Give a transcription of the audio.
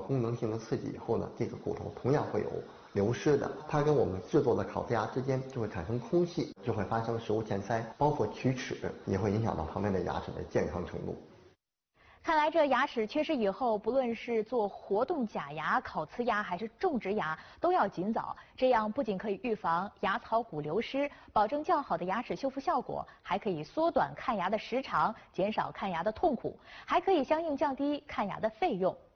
功能性的刺激以后呢，这个骨头同样会有流失的，它跟我们制作的烤瓷牙之间就会产生空隙，就会发生食物嵌塞，包括龋齿，也会影响到旁边的牙齿的健康程度。 看来这牙齿缺失以后，不论是做活动假牙、烤瓷牙还是种植牙，都要尽早。这样不仅可以预防牙槽骨流失，保证较好的牙齿修复效果，还可以缩短看牙的时长，减少看牙的痛苦，还可以相应降低看牙的费用。